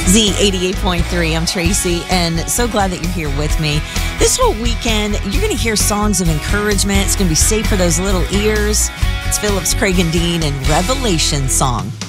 Z88.3. I'm Tracy, and so glad that you're here with me. This whole weekend, you're going to hear songs of encouragement. It's going to be safe for those little ears. It's Phillips, Craig, and Dean and Revelation Song.